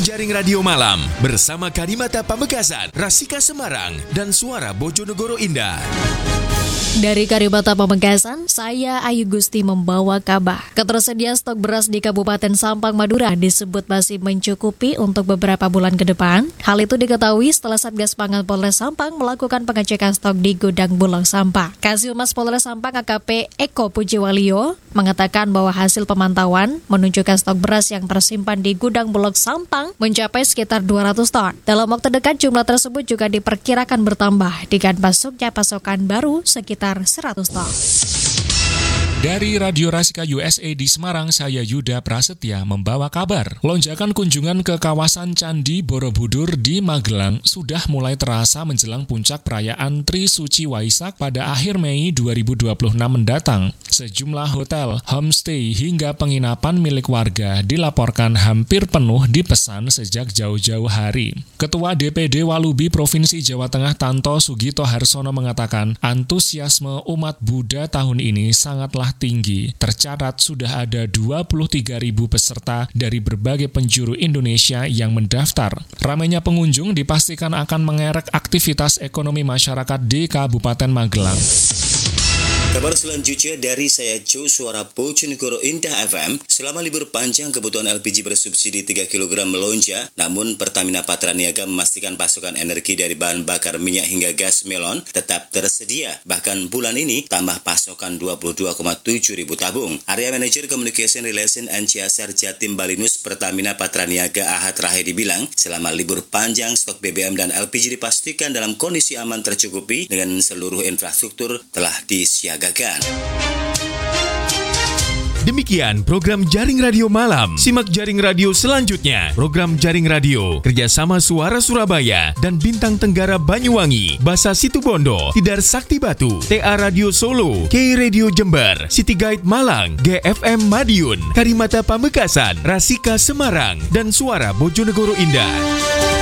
Jaring Radio Malam bersama Karimata Pamekasan, Rasika Semarang, dan Suara Bojonegoro Indah. Dari Karimata Pamekasan, saya Ayu Gusti membawa kabar. Ketersediaan stok beras di Kabupaten Sampang, Madura disebut masih mencukupi untuk beberapa bulan ke depan. Hal itu diketahui setelah Satgas Pangan Polres Sampang melakukan pengecekan stok di gudang Bulog Sampang. Kasih-Humas Polres Sampang AKP Eko Pujiwalio mengatakan bahwa hasil pemantauan menunjukkan stok beras yang tersimpan di gudang Bulog Sampang mencapai sekitar 200 ton. Dalam waktu dekat jumlah tersebut juga diperkirakan bertambah dengan masuknya pasokan baru sekitar 100 ton. Dari Radio Rasika USA di Semarang, saya Yuda Prasetya membawa kabar. Lonjakan kunjungan ke kawasan Candi Borobudur di Magelang sudah mulai terasa menjelang puncak perayaan Tri Suci Waisak pada akhir Mei 2026 mendatang. Sejumlah hotel, homestay, hingga penginapan milik warga dilaporkan hampir penuh dipesan sejak jauh-jauh hari. Ketua DPD Walubi Provinsi Jawa Tengah Tanto Sugito Harsono mengatakan antusiasme umat Buddha tahun ini sangatlah tinggi. Tercatat sudah ada 23.000 peserta dari berbagai penjuru Indonesia yang mendaftar. Ramainya pengunjung dipastikan akan mengerek aktivitas ekonomi masyarakat di Kabupaten Magelang. Kabar selanjutnya dari saya Jo Suara Bojonegoro Indah FM. Selama libur panjang kebutuhan LPG bersubsidi 3 kg melonjak, namun Pertamina Patraniaga memastikan pasokan energi dari bahan bakar minyak hingga gas melon tetap tersedia. Bahkan bulan ini tambah pasokan 22,7 ribu tabung. Area Manager Communication Relation and CSR Jatim Balinus Pertamina Patraniaga Ahad Rahedi bilang, selama libur panjang stok BBM dan LPG dipastikan dalam kondisi aman tercukupi dengan seluruh infrastruktur telah disiagakan. Demikian program Jaring Radio Malam. Simak Jaring Radio selanjutnya. Program Jaring Radio kerjasama Suara Surabaya dan Bintang Tenggara Banyuwangi, Basa Situbondo, Tidar Sakti Batu, TA Radio Solo, K Radio Jember, City Guide Malang, GFM Madiun, Karimata Pamekasan, Rasika Semarang, dan Suara Bojonegoro Indah.